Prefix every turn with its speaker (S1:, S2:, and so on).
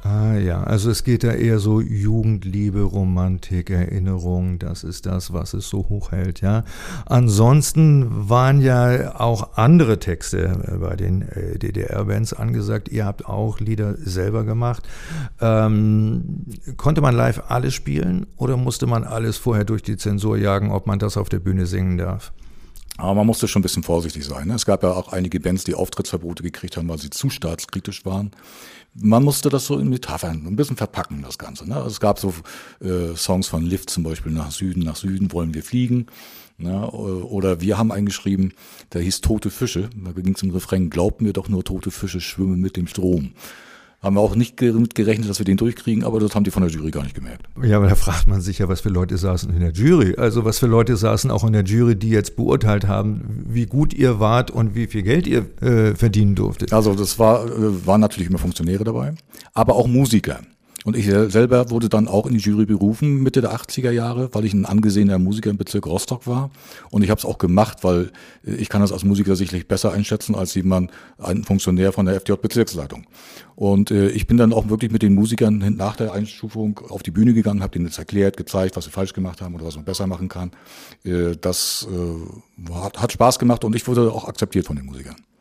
S1: Ah ja, also es geht da eher so Jugendliebe, Romantik, Erinnerung, das ist das, was es so hochhält, ja. Ansonsten waren ja auch andere Texte bei den DDR-Bands angesagt. Ihr habt auch Lieder selber gemacht. Konnte man live alles spielen oder musste man alles vorher durch die Zensur jagen, ob man das auf der Bühne singen darf?
S2: Aber man musste schon ein bisschen vorsichtig sein. Ne? Es gab ja auch einige Bands, die Auftrittsverbote gekriegt haben, weil sie zu staatskritisch waren. Man musste das so in Metaphern ein bisschen verpacken, das Ganze. Ne? Also es gab so Songs von Lift zum Beispiel, nach Süden wollen wir fliegen. Ne? Oder wir haben eingeschrieben, der hieß Tote Fische. Da ging es im Refrain, glaubt mir doch nur, tote Fische schwimmen mit dem Strom. Haben wir auch nicht damit gerechnet, dass wir den durchkriegen, aber das haben die von der Jury gar nicht gemerkt.
S1: Ja, aber da fragt man sich ja, was für Leute saßen in der Jury. Also was für Leute saßen auch in der Jury, die jetzt beurteilt haben, wie gut ihr wart und wie viel Geld ihr verdienen durftet.
S2: Also das waren natürlich immer Funktionäre dabei, aber auch Musiker. Und ich selber wurde dann auch in die Jury berufen, Mitte der 80er Jahre, weil ich ein angesehener Musiker im Bezirk Rostock war. Und ich habe es auch gemacht, weil ich kann das als Musiker sicherlich besser einschätzen als jemand, ein Funktionär von der FDJ-Bezirksleitung. Und ich bin dann auch wirklich mit den Musikern nach der Einstufung auf die Bühne gegangen, habe denen jetzt erklärt, gezeigt, was wir falsch gemacht haben oder was man besser machen kann. Das hat Spaß gemacht und ich wurde auch akzeptiert von den Musikern.